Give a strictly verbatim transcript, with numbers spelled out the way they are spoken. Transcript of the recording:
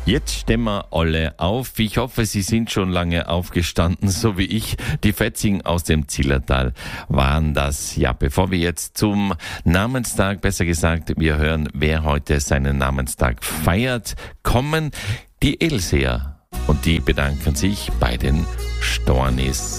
Jetzt stehen wir alle auf. Ich hoffe, Sie sind schon lange aufgestanden, so wie ich. Die Fetzing aus dem Zillertal waren das. Ja, bevor wir jetzt zum Namenstag, besser gesagt, wir hören, wer heute seinen Namenstag feiert, kommen die Elseer. Und die bedanken sich bei den Stornis.